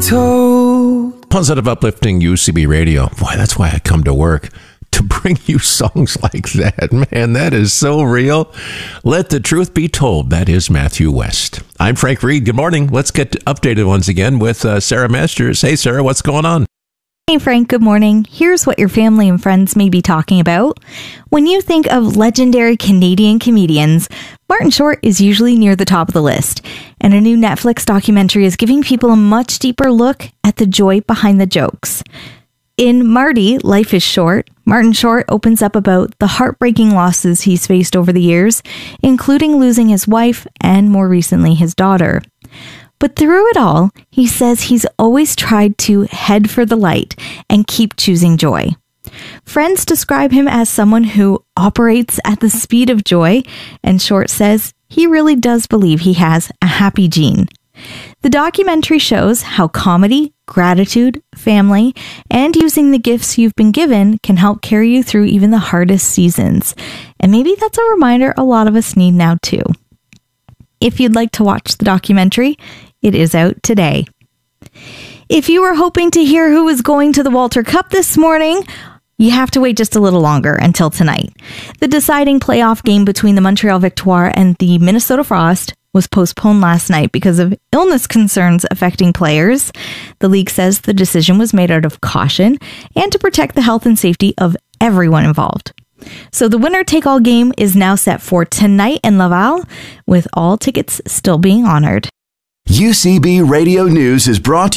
told. Positive, uplifting UCB radio. Boy, that's why I come to work, to bring you songs like that. Man, that is so real. Let the truth be told. That is Matthew West. I'm Frank Reed. Good morning. Let's get updated once again with Sarah Masters. Hey, Sarah, what's going on? Hey Frank, good morning. Here's what your family and friends may be talking about. When you think of legendary Canadian comedians, Martin Short is usually near the top of the list. And a new Netflix documentary is giving people a much deeper look at the joy behind the jokes. In Marty, Life is Short, Martin Short opens up about the heartbreaking losses he's faced over the years, including losing his wife and more recently his daughter. But through it all, he says he's always tried to head for the light and keep choosing joy. Friends describe him as someone who operates at the speed of joy, and Short says he really does believe he has a happy gene. The documentary shows how comedy, gratitude, family, and using the gifts you've been given can help carry you through even the hardest seasons. And maybe that's a reminder a lot of us need now too. If you'd like to watch the documentary, it is out today. If you were hoping to hear who is going to the Walter Cup this morning, you have to wait just a little longer until tonight. The deciding playoff game between the Montreal Victoire and the Minnesota Frost was postponed last night because of illness concerns affecting players. The league says the decision was made out of caution and to protect the health and safety of everyone involved. So the winner-take-all game is now set for tonight in Laval, with all tickets still being honored. UCB Radio News is brought to you